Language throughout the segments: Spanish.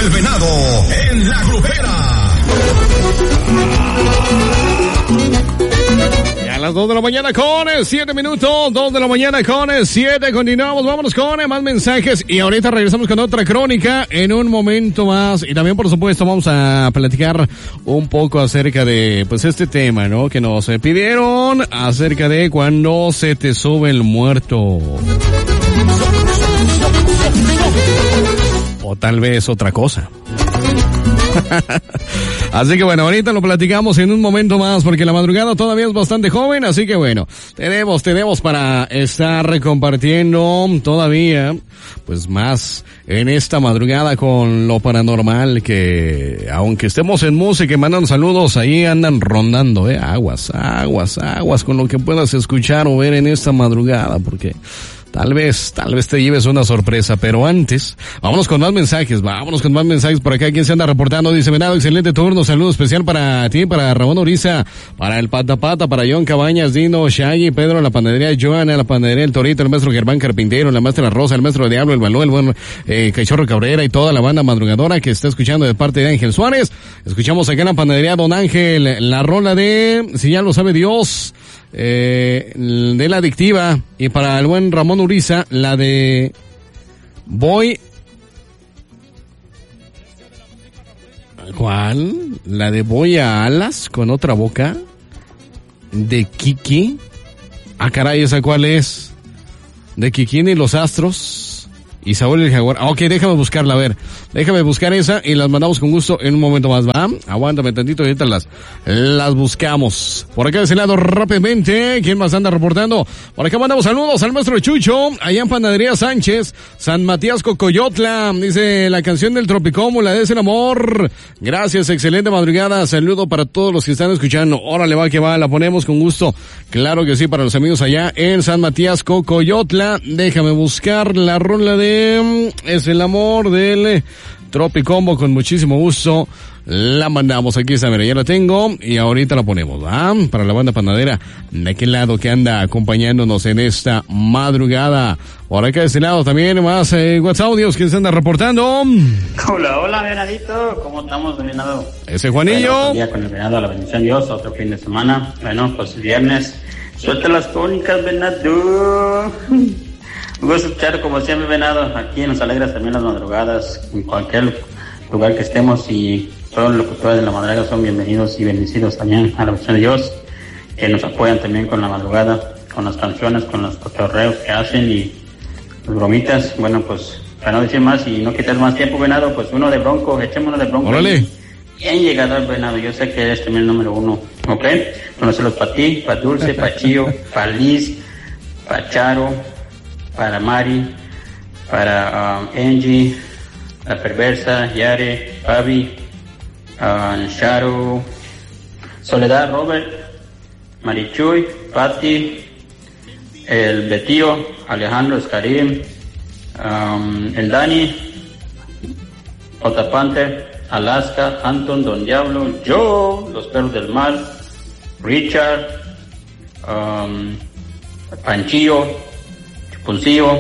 el Venado en La Grupera. A las 2 de la mañana con 7 minutos, 2 de la mañana con 7, continuamos, vámonos con más mensajes y ahorita regresamos con otra crónica en un momento más y también por supuesto vamos a platicar un poco acerca de pues este tema, ¿no? Que nos pidieron acerca de cuando se te sube el muerto. O tal vez otra cosa. Así que bueno, ahorita lo platicamos en un momento más porque la madrugada todavía es bastante joven, así que bueno, tenemos para estar compartiendo todavía pues más en esta madrugada con lo paranormal que aunque estemos en música y mandan saludos, ahí andan rondando, aguas con lo que puedas escuchar o ver en esta madrugada porque tal vez te lleves una sorpresa, pero antes, vámonos con más mensajes por acá. ¿Quién se anda reportando? Dice, Venado, excelente turno, saludo especial para ti, para Ramón Uriza, para el Pata, para John Cabañas, Dino, Shaggy, Pedro, la panadería Joana, la panadería El Torito, el maestro Germán Carpintero, la maestra Rosa, el maestro Diablo, el Balú, el buen Cachorro Cabrera y toda la banda madrugadora que está escuchando de parte de Ángel Suárez. Escuchamos acá en la panadería Don Ángel, la rola de, si ya lo sabe Dios, de la adictiva, y para el buen Ramón Uriza, la de Voy. ¿Cuál? La de Voy a alas con otra boca de Kiki. Ah, caray, ¿esa cuál es? De Kikín y los Astros y Saúl el Jaguar. Ok, déjame buscarla, a ver. Déjame buscar esa y las mandamos con gusto en un momento más, ¿va? Aguántame tantito y ahorita las buscamos. Por acá de ese lado rápidamente, ¿quién más anda reportando? Por acá mandamos saludos al maestro Chucho, allá en Panadería Sánchez, San Matías Cocoyotla. Dice la canción del Tropicómo, la de ese amor. Gracias, excelente madrugada. Saludo para todos los que están escuchando. Órale, va que va, la ponemos con gusto. Claro que sí, para los amigos allá en San Matías Cocoyotla. Déjame buscar la rola de Es el amor del Tropicombo, con muchísimo gusto la mandamos. Aquí está, mira, ya la tengo y ahorita la ponemos, ¿ah? Para la banda panadera de aquel lado que anda acompañándonos en esta madrugada. Por acá de este lado también más WhatsApp audios que se anda reportando. Hola, Venadito, ¿cómo estamos, Venado? Ese Juanillo. Bueno, con el Venado, la bendición de Dios, otro fin de semana. Bueno, pues viernes, suelta las tónicas, Venado. Me gusta escuchar como siempre, Venado. Aquí nos alegra también las madrugadas, en cualquier lugar que estemos, y todos los locutores de la madrugada son bienvenidos y bendecidos también a la bendición de Dios, que nos apoyan también con la madrugada, con las canciones, con los cotorreos que hacen y las bromitas. Bueno, pues para no decir más y no quitar más tiempo, Venado, pues uno de Bronco, echémonos de Bronco. Órale. Bien llegador, Venado, yo sé que eres también el número uno, ¿ok? Conocerlos para ti, para Dulce, para Chío, para Liz, para Charo, para Mari, para Angie, la perversa, Yare, Fabi, Sharu, Soledad, Robert, Marichuy, Patti, el Betío, Alejandro, Escarim, el Dani, J. Panther, Alaska, Anton, Don Diablo, Joe, Los Perros del Mal, Richard, Panchillo, Chuponcillo,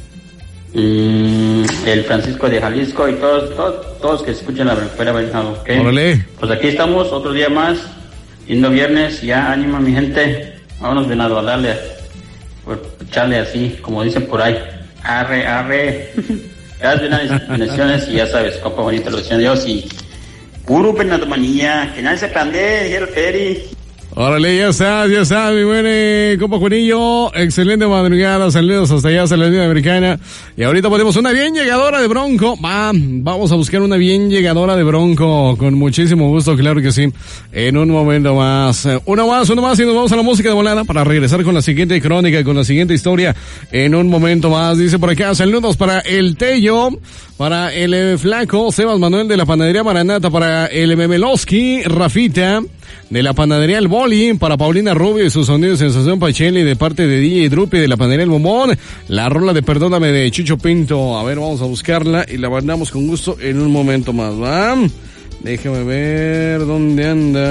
el Francisco de Jalisco y todos que escuchen la fuera, ¿okay? Órale. Pues aquí estamos, otro día más, lindo viernes, ya ánima mi gente, vámonos, Venado, a darle, pues echarle así, como dicen por ahí, arre. Gracias, bendiciones, y ya sabes, compa bonito, lo decía Dios, y puro Venado manía, que nadie se plantee, dijera el Feri. Órale, ya está, mi buen compa Juanillo. Excelente madrugada, saludos hasta allá, hasta la Liga Americana. Y ahorita ponemos una bien llegadora de Bronco. Vamos a buscar una bien llegadora de Bronco, con muchísimo gusto, claro que sí. En un momento más. Uno más, y nos vamos a la música de volada para regresar con la siguiente crónica, con la siguiente historia. En un momento más, dice por acá, saludos para el Tello, para el Flaco, Sebas Manuel de la Panadería Maranata, para el Memelowski, Rafita, de la Panadería El Boli, para Paulina Rubio y su sonido de Sensación Pacheli, de parte de DJ Drupi de la Panadería El Bombón, la rola de Perdóname de Chucho Pinto. A ver, vamos a buscarla y la mandamos con gusto en un momento más, ¿va? Déjame ver dónde anda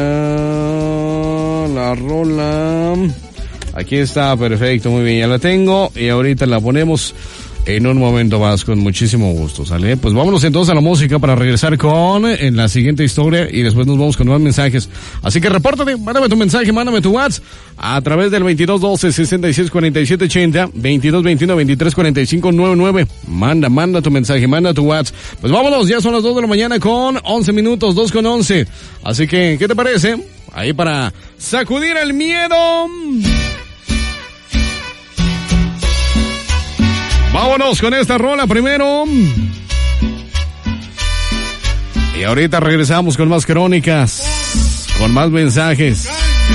la rola. Aquí está, perfecto, muy bien, ya la tengo y ahorita la ponemos en un momento más, con muchísimo gusto, ¿sale? Pues vámonos entonces a la música para regresar con en la siguiente historia y después nos vamos con más mensajes. Así que repórtate, mándame tu mensaje, mándame tu WhatsApp a través del 2212-664780, 2221-234599. Manda tu mensaje, manda tu WhatsApp. Pues vámonos, ya son las 2 de la mañana con 11 minutos, 2:11. Así que, ¿qué te parece? Ahí para sacudir el miedo. Vámonos con esta rola primero. Y ahorita regresamos con más crónicas, con más mensajes.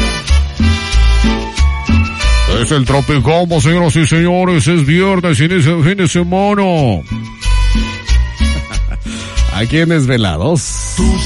Es el Tropicombo, señoras y señores. Es viernes y es el fin de semana. Aquí en Desvelados.